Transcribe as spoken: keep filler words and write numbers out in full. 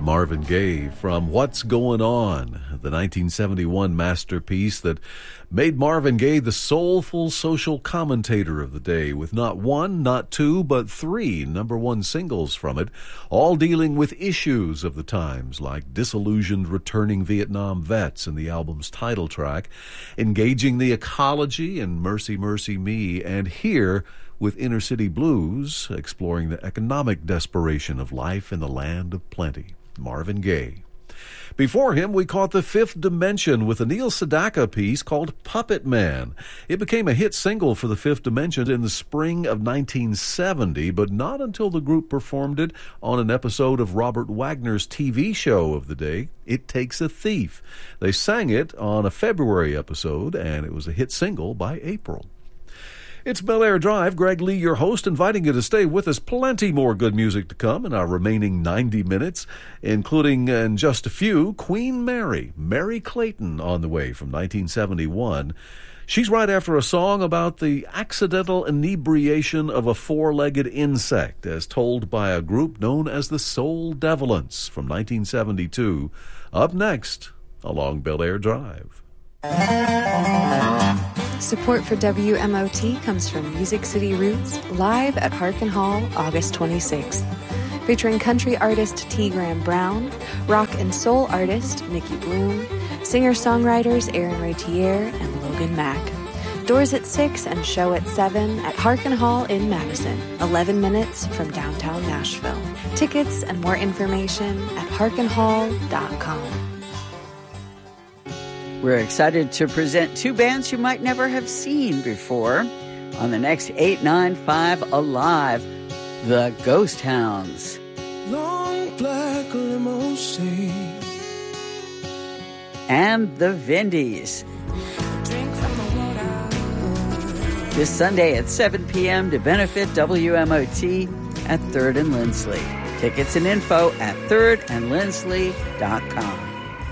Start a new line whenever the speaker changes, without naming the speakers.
Marvin Gaye from What's Going On, the nineteen seventy-one masterpiece that made Marvin Gaye the soulful social commentator of the day, with not one, not two, but three number one singles from it, all dealing with issues of the times like disillusioned returning Vietnam vets in the album's title track, engaging the ecology in Mercy, Mercy Me, and here with Inner City Blues, exploring the economic desperation of life in the land of plenty. Marvin Gaye. Before him, we caught The Fifth Dimension with a Neil Sedaka piece called Puppet Man. It became a hit single for The Fifth Dimension in the spring of nineteen seventy, but not until the group performed it on an episode of Robert Wagner's T V show of the day, It Takes a Thief. They sang it on a February episode, and it was a hit single by April. It's Bel Air Drive. Greg Lee, your host, inviting you to stay with us. Plenty more good music to come in our remaining ninety minutes, including, in just a few, Queen Mary, Mary Clayton, on the way from nineteen seventy-one. She's right after a song about the accidental inebriation of a four-legged insect, as told by a group known as the Soul Devilants from nineteen seventy-two. Up next, along Bel Air Drive.
Support for W M O T comes from Music City Roots, live at Harkin Hall, August twenty-sixth. Featuring country artist T. Graham Brown, rock and soul artist Nikki Bloom, singer-songwriters Aaron Ratier and Logan Mack. Doors at six and show at seven at Harkin Hall in Madison, eleven minutes from downtown Nashville. Tickets and more information at harkin hall dot com.
We're excited to present two bands you might never have seen before on the next eight nine five Alive, the Ghost Hounds.
Long black limousine.
And the Vindies. This Sunday at seven p.m. to benefit W M O T at third and Lindsley. Tickets and info at third and lindsley dot com.